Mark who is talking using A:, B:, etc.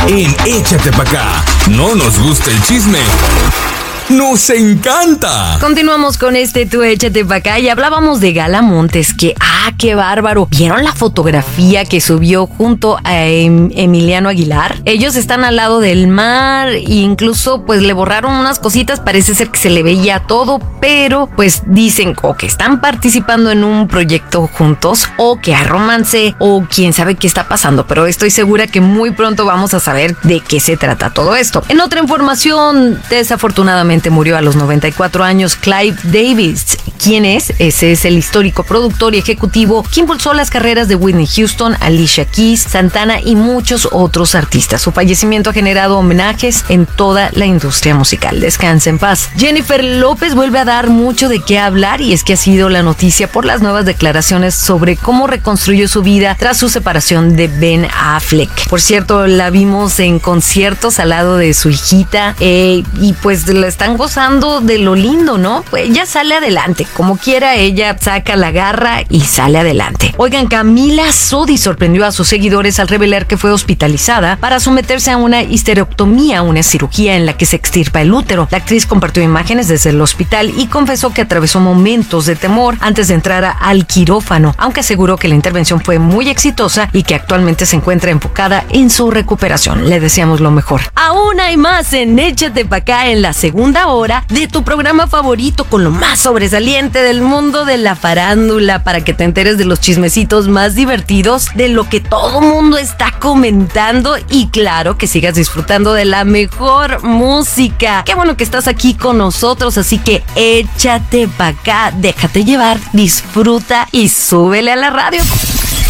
A: En Échate Pa' Acá, no nos gusta el chisme, ¡nos encanta!
B: Continuamos con Tu Échate Pa' Acá y hablábamos de Gala Montes, que qué bárbaro. ¿Vieron la fotografía que subió junto a Emiliano Aguilar? Ellos están al lado del mar e incluso pues le borraron unas cositas, parece ser que se le veía todo, pero pues dicen o que están participando en un proyecto juntos o que hay romance o quién sabe qué está pasando, pero estoy segura que muy pronto vamos a saber de qué se trata todo esto. En otra información, desafortunadamente murió a los 94 años Clive Davis. ¿Quién es? Ese es el histórico productor y ejecutivo que impulsó las carreras de Whitney Houston, Alicia Keys, Santana y muchos otros artistas. Su fallecimiento ha generado homenajes en toda la industria musical. Descansa en paz. Jennifer López vuelve a dar mucho de qué hablar y es que ha sido la noticia por las nuevas declaraciones sobre cómo reconstruyó su vida tras su separación de Ben Affleck. Por cierto, la vimos en conciertos al lado de su hijita y pues la están gozando de lo lindo, ¿no? Pues ella sale adelante, como quiera, ella saca la garra y sale adelante. Oigan, Camila Sodi sorprendió a sus seguidores al revelar que fue hospitalizada para someterse a una histerectomía, una cirugía en la que se extirpa el útero. La actriz compartió imágenes desde el hospital y confesó que atravesó momentos de temor antes de entrar al quirófano, aunque aseguró que la intervención fue muy exitosa y que actualmente se encuentra enfocada en su recuperación. Le deseamos lo mejor. Aún hay más en Échate Pa' Acá, en la segunda hora de tu programa favorito con lo más sobresaliente del mundo de la farándula, para que te enteres de los chismecitos más divertidos, de lo que todo mundo está comentando y claro, que sigas disfrutando de la mejor música. Qué bueno que estás aquí con nosotros, así que échate pa' acá, déjate llevar, disfruta y súbele a la radio.